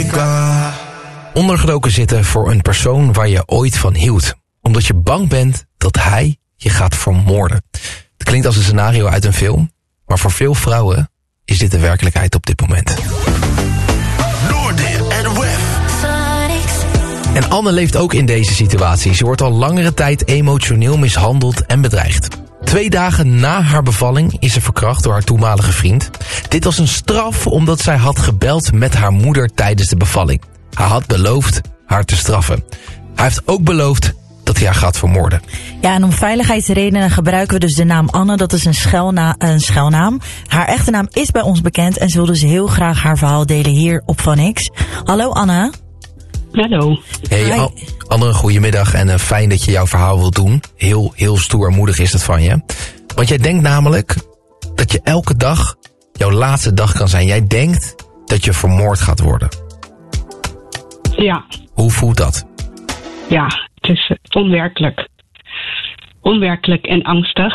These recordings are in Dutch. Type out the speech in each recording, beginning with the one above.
Ondergedoken zitten voor een persoon waar je ooit van hield. Omdat je bang bent dat hij je gaat vermoorden. Het klinkt als een scenario uit een film. Maar voor veel vrouwen is dit de werkelijkheid op dit moment. Noordin en Wef. En Anne leeft ook in deze situatie. Ze wordt al langere tijd emotioneel mishandeld en bedreigd. 2 dagen na haar bevalling is ze verkracht door haar toenmalige vriend. Dit was een straf omdat zij had gebeld met haar moeder tijdens de bevalling. Hij had beloofd haar te straffen. Hij heeft ook beloofd dat hij haar gaat vermoorden. Ja, en om veiligheidsredenen gebruiken we dus de naam Anne. Dat is een schuilnaam. Haar echte naam is bij ons bekend en ze wil dus heel graag haar verhaal delen hier op Van X. Hallo Anne. Hallo. Hey Anne, goedemiddag en fijn dat je jouw verhaal wilt doen. Heel stoer en moedig is dat van je. Want jij denkt namelijk dat je elke dag jouw laatste dag kan zijn. Jij denkt dat je vermoord gaat worden. Ja. Hoe voelt dat? Ja, het is onwerkelijk. Onwerkelijk en angstig.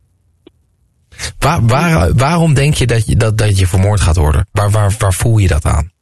Waarom denk je dat je vermoord gaat worden? Waar voel je dat aan?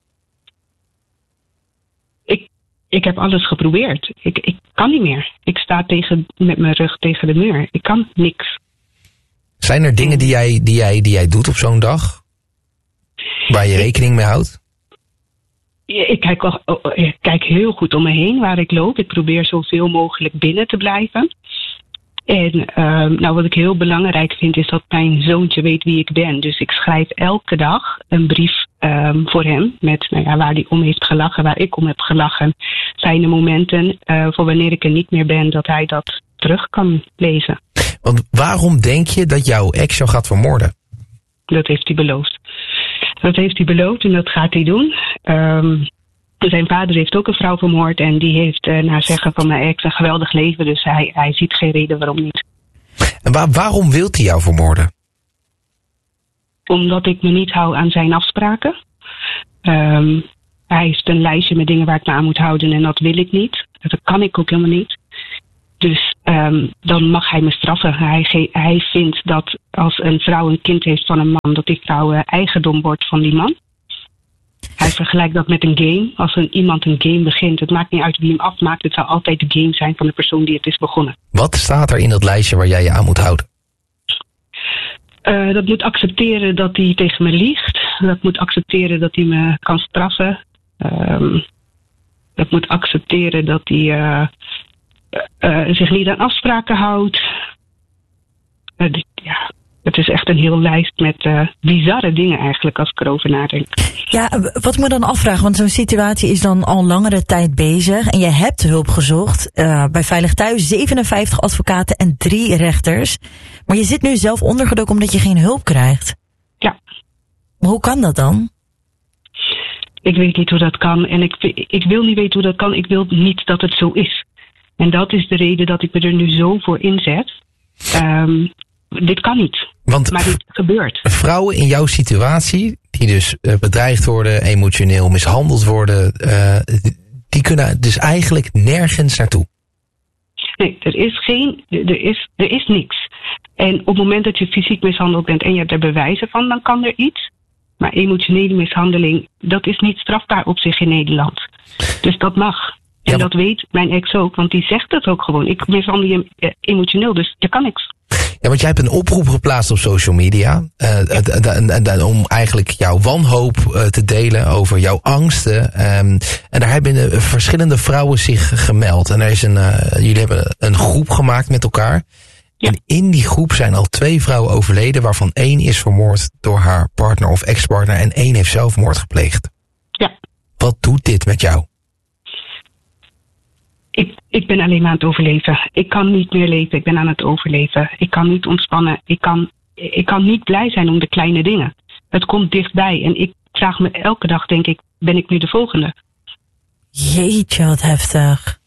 Ik heb alles geprobeerd. Ik kan niet meer. Ik sta met mijn rug tegen de muur. Ik kan niks. Zijn er dingen die jij doet op zo'n dag? Waar je rekening mee houdt? Ik kijk heel goed om me heen waar ik loop. Ik probeer zoveel mogelijk binnen te blijven. En wat ik heel belangrijk vind is dat mijn zoontje weet wie ik ben. Dus ik schrijf elke dag een brief voor hem. Met waar hij om heeft gelachen, waar ik om heb gelachen. Fijne momenten voor wanneer ik er niet meer ben, dat hij dat terug kan lezen. Want waarom denk je dat jouw ex jou gaat vermoorden? Dat heeft hij beloofd. Dat heeft hij beloofd en dat gaat hij doen. Zijn vader heeft ook een vrouw vermoord en die heeft naar zeggen van mijn ex een geweldig leven. Dus hij ziet geen reden waarom niet. En waarom wil hij jou vermoorden? Omdat ik me niet hou aan zijn afspraken. Hij heeft een lijstje met dingen waar ik me aan moet houden en dat wil ik niet. Dat kan ik ook helemaal niet. Dus dan mag hij me straffen. Hij vindt dat als een vrouw een kind heeft van een man, dat die vrouw eigendom wordt van die man. Hij vergelijkt dat met een game. Als iemand een game begint, het maakt niet uit wie hem afmaakt. Het zal altijd de game zijn van de persoon die het is begonnen. Wat staat er in dat lijstje waar jij je aan moet houden? Dat moet accepteren dat hij tegen me liegt. Dat moet accepteren dat hij me kan straffen. Dat moet accepteren dat hij zich niet aan afspraken houdt. Het is echt een hele lijst met bizarre dingen eigenlijk als ik erover nadenk. Ja, wat me dan afvragen, want zo'n situatie is dan al langere tijd bezig. En je hebt hulp gezocht bij Veilig Thuis, 57 advocaten en 3 rechters. Maar je zit nu zelf ondergedoken omdat je geen hulp krijgt. Ja. Maar hoe kan dat dan? Ik weet niet hoe dat kan en ik wil niet weten hoe dat kan. Ik wil niet dat het zo is. En dat is de reden dat ik me er nu zo voor inzet. Dit kan niet. Maar dit gebeurt. Vrouwen in jouw situatie, die dus bedreigd worden, emotioneel mishandeld worden, die kunnen dus eigenlijk nergens naartoe. Nee, er is niks. En op het moment dat je fysiek mishandeld bent en je hebt er bewijzen van, dan kan er iets. Maar emotionele mishandeling, dat is niet strafbaar op zich in Nederland. Dus dat mag. En dat weet mijn ex ook, want die zegt het ook gewoon. Ik mishandel je emotioneel, dus er kan niks. Ja, want jij hebt een oproep geplaatst op social media. Om eigenlijk jouw wanhoop te delen over jouw angsten. En daar hebben verschillende vrouwen zich gemeld. En jullie hebben een groep gemaakt met elkaar. Ja. En in die groep zijn al 2 vrouwen overleden, waarvan 1 is vermoord door haar partner of ex-partner en 1 heeft zelfmoord gepleegd. Ja. Wat doet dit met jou? Ik ben alleen maar aan het overleven. Ik kan niet meer leven. Ik ben aan het overleven. Ik kan niet ontspannen. Ik kan niet blij zijn om de kleine dingen. Het komt dichtbij. En ik vraag me elke dag, denk ik, ben ik nu de volgende? Jeetje, wat heftig.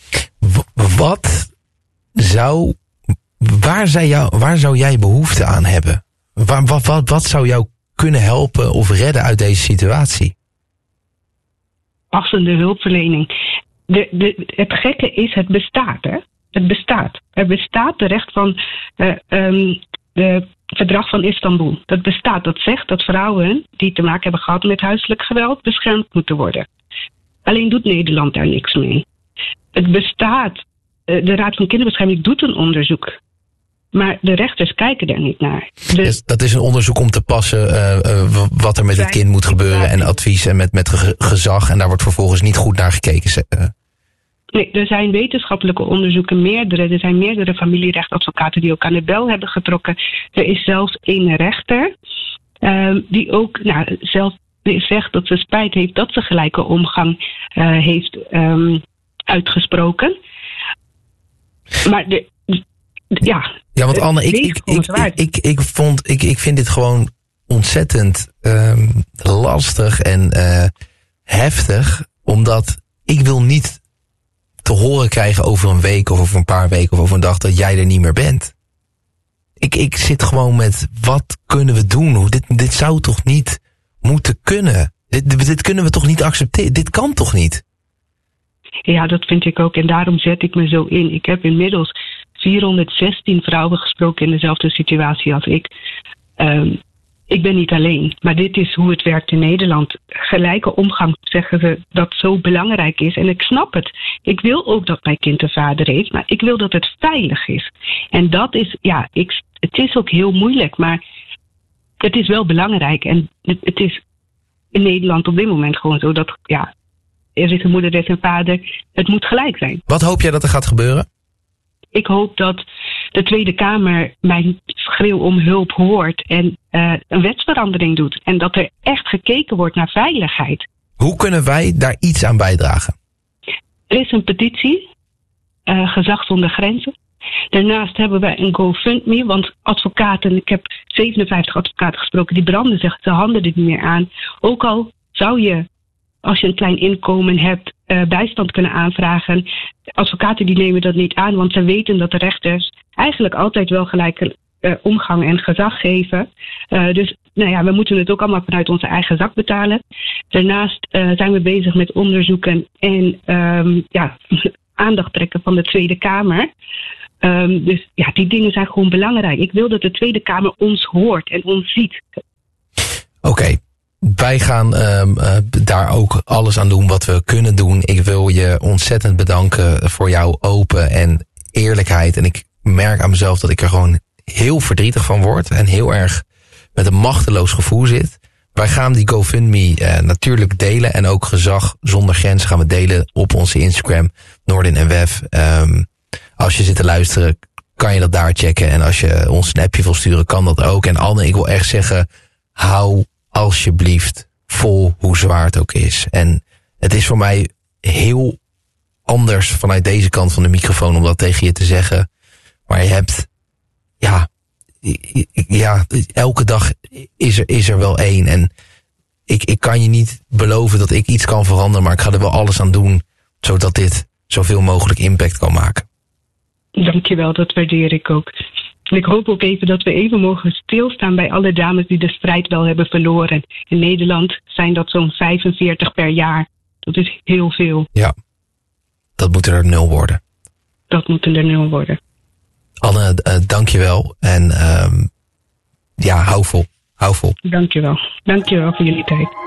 Waar zou jij behoefte aan hebben? Wat zou jou kunnen helpen of redden uit deze situatie? Passende hulpverlening. Het gekke is, het bestaat, hè? Het bestaat. Er bestaat de recht van de Verdrag van Istanbul. Dat bestaat. Dat zegt dat vrouwen die te maken hebben gehad met huiselijk geweld beschermd moeten worden. Alleen doet Nederland daar niks mee. Het bestaat. De Raad van Kinderbescherming doet een onderzoek. Maar de rechters kijken daar niet naar. Dat is een onderzoek om te passen wat er met het kind moet gebeuren en advies en met gezag. En daar wordt vervolgens niet goed naar gekeken. Nee, er zijn wetenschappelijke onderzoeken, er zijn meerdere familierechtadvocaten die ook aan de bel hebben getrokken. Er is zelfs één rechter die ook zelf zegt dat ze spijt heeft dat ze gelijke omgang heeft uitgesproken. Maar want Anne, ik vind dit gewoon ontzettend lastig en heftig, omdat ik wil niet te horen krijgen over een week of over een paar weken of over een dag dat jij er niet meer bent. Ik zit gewoon met, wat kunnen we doen? Dit zou toch niet moeten kunnen? Dit kunnen we toch niet accepteren? Dit kan toch niet? Ja, dat vind ik ook. En daarom zet ik me zo in. Ik heb inmiddels 416 vrouwen gesproken in dezelfde situatie als ik. Ik ben niet alleen, maar dit is hoe het werkt in Nederland. Gelijke omgang, zeggen ze, dat zo belangrijk is. En ik snap het. Ik wil ook dat mijn kind een vader heeft, maar ik wil dat het veilig is. En dat is, het is ook heel moeilijk, maar het is wel belangrijk. En het is in Nederland op dit moment gewoon zo dat, er is een moeder, er is een vader. Het moet gelijk zijn. Wat hoop jij dat er gaat gebeuren? Ik hoop dat de Tweede Kamer mijn schreeuw om hulp hoort en een wetsverandering doet. En dat er echt gekeken wordt naar veiligheid. Hoe kunnen wij daar iets aan bijdragen? Er is een petitie, Gezag zonder Grenzen. Daarnaast hebben wij een GoFundMe, want advocaten, ik heb 57 advocaten gesproken, die branden zich de handen er niet meer aan. Ook al zou je, als je een klein inkomen hebt, bijstand kunnen aanvragen. Advocaten die nemen dat niet aan, want ze weten dat de rechters eigenlijk altijd wel gelijke omgang en gezag geven. Dus we moeten het ook allemaal vanuit onze eigen zak betalen. Daarnaast zijn we bezig met onderzoeken en aandacht trekken van de Tweede Kamer. Dus die dingen zijn gewoon belangrijk. Ik wil dat de Tweede Kamer ons hoort en ons ziet. Oké. Wij gaan daar ook alles aan doen wat we kunnen doen. Ik wil je ontzettend bedanken voor jouw open en eerlijkheid. En ik merk aan mezelf dat ik er gewoon heel verdrietig van word. En heel erg met een machteloos gevoel zit. Wij gaan die GoFundMe natuurlijk delen. En ook Gezag zonder Grenzen gaan we delen op onze Instagram. Noordin en Wef. Als je zit te luisteren, kan je dat daar checken. En als je ons een appje wil sturen, kan dat ook. En Anne, ik wil echt zeggen, hou alsjeblieft vol hoe zwaar het ook is. En het is voor mij heel anders vanuit deze kant van de microfoon om dat tegen je te zeggen. Maar je hebt, elke dag is er wel één. En ik kan je niet beloven dat ik iets kan veranderen, maar ik ga er wel alles aan doen, zodat dit zoveel mogelijk impact kan maken. Dankjewel, dat waardeer ik ook. En ik hoop ook even dat we even mogen stilstaan bij alle dames die de strijd wel hebben verloren. In Nederland zijn dat zo'n 45 per jaar. Dat is heel veel. Ja, dat moeten er 0 worden. Dat moeten er 0 worden. Anne, dankjewel. En hou vol. Hou vol. Dankjewel. Dankjewel voor jullie tijd.